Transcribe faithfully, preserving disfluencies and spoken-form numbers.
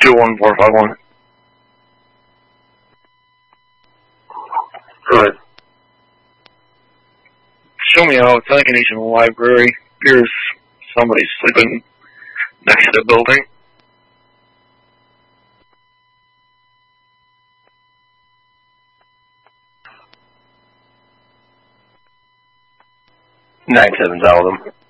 two one four five one. Good. Show me outside in the library. Here's somebody sleeping next to the building. Nine seven's all of them.